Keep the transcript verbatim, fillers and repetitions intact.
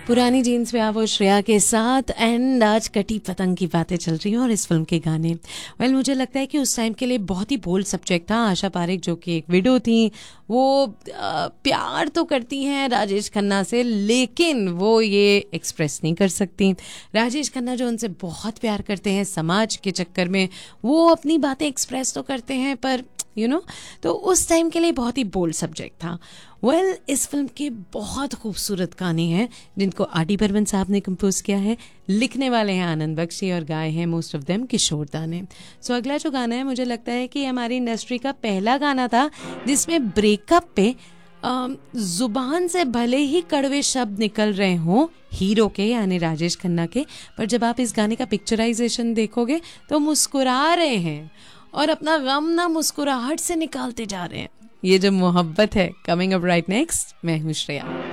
पुरानी जीन्स में आप वो श्रेया के साथ एंड आज कटी पतंग की बातें चल रही हैं और इस फिल्म के गाने वेल well, मुझे लगता है कि उस टाइम के लिए बहुत ही बोल्ड सब्जेक्ट था। आशा पारेख जो कि एक विडो थी वो आ, प्यार तो करती हैं राजेश खन्ना से लेकिन वो ये एक्सप्रेस नहीं कर सकती। राजेश खन्ना जो उनसे बहुत प्यार करते हैं समाज के चक्कर में वो अपनी बातें एक्सप्रेस तो करते हैं पर यू you नो know, तो उस टाइम के लिए बहुत ही बोल्ड सब्जेक्ट था। वेल well, इस फिल्म के बहुत खूबसूरत गाने हैं जिनको आर डी बर्मन साहब ने कंपोज किया है। लिखने वाले हैं आनंद बख्शी और गाए हैं मोस्ट ऑफ देम किशोर दा ने। सो अगला जो गाना है मुझे लगता है कि हमारी इंडस्ट्री का पहला गाना था जिसमें ब्रेकअप पे जुबान से भले ही कड़वे शब्द निकल रहे हों हीरो के यानी राजेश खन्ना के, पर जब आप इस गाने का पिक्चराइजेशन देखोगे तो मुस्कुरा रहे हैं और अपना गम ना मुस्कुराहट से निकालते जा रहे हैं। ये जो मोहब्बत है कमिंग अप राइट नेक्स्ट। मैं हूँ श्रेया।